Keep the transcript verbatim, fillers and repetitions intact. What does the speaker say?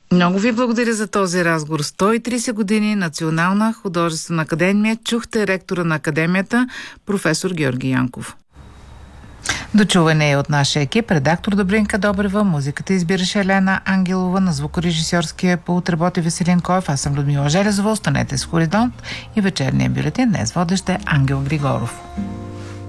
Много ви благодаря за този разговор. сто и тридесет години Национална художествена академия. Чухте ректора на академията, професор Георги Янков. Дочуване е от нашия екип. Редактор Добринка Добрева, музиката избираше Елена Ангелова, на звукорежисьорския пулт работи Веселин Коев, аз съм Людмила Железова. Останете с Хоризонт и вечерния бюлетин. Днес водещ е Ангел Григоров.